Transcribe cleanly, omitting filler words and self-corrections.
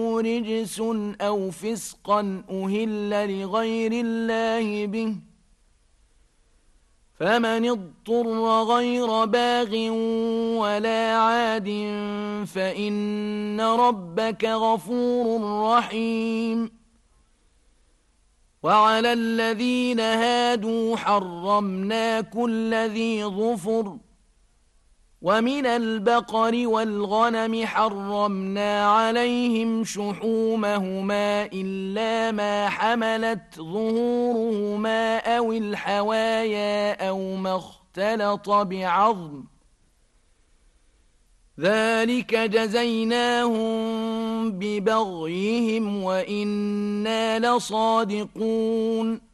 رجس أو فسقا أهل لغير الله به فمن اضطر غير باغ ولا عاد فإن ربك غفور رحيم. وعلى الذين هادوا حرمنا كل ذي ظفر ومن البقر والغنم حرمنا عليهم شحومهما إلا ما حملت ظهورهما أو الحوايا أو ما اختلط بعظم ذلك جزيناهم ببغيهم وإنا لصادقون.